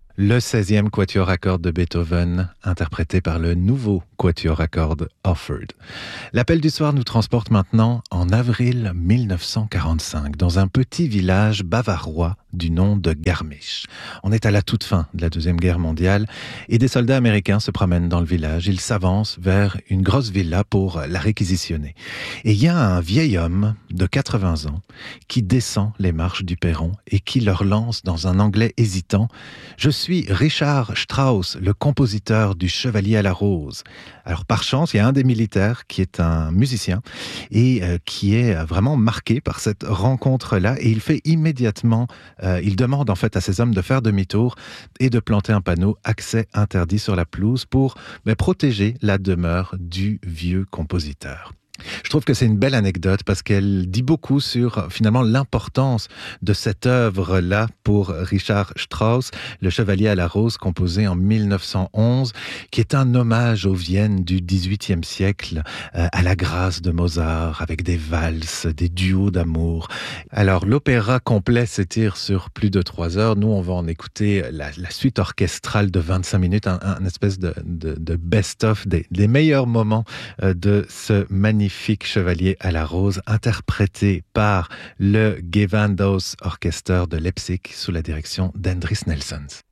Le 16e quatuor à cordes de Beethoven, interprété par le nouveau quatuor à cordes Offord. L'appel du soir nous transporte maintenant en avril 1945, dans un petit village bavarois du nom de Garmisch. On est à la toute fin de la Deuxième Guerre mondiale et des soldats américains se promènent dans le village. Ils s'avancent vers une grosse villa pour la réquisitionner. Et il y a un vieil homme de 80 ans qui descend les marches du perron et qui leur lance dans un anglais hésitant « Je suis Richard Strauss, le compositeur du Chevalier à la Rose ». Alors par chance, il y a un des militaires qui est un musicien et qui est vraiment marqué par cette rencontre-là et il fait immédiatement, il demande en fait à ces hommes de faire demi-tour et de planter un panneau « Accès interdit » sur la pelouse pour protéger la demeure du vieux compositeur. Je trouve que c'est une belle anecdote parce qu'elle dit beaucoup sur finalement l'importance de cette œuvre-là pour Richard Strauss, le Chevalier à la Rose, composé en 1911, qui est un hommage aux Vienne du XVIIIe siècle, à la grâce de Mozart, avec des valses, des duos d'amour. Alors l'opéra complet s'étire sur plus de 3 heures. Nous, on va en écouter la suite orchestrale de 25 minutes, un espèce de best-of des meilleurs moments de ce magnifique Chevalier à la Rose, interprété par le Gewandhaus Orchester de Leipzig sous la direction d'Hendris Nelsons.